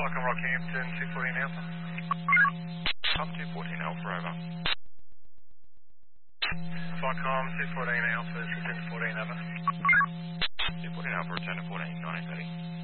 Falcon Rockhampton, 214 Alpha. Pump 214 Alpha, over. Falcon 214 Alpha, this is in 14 over. 214 Alpha, return to 14, 1930.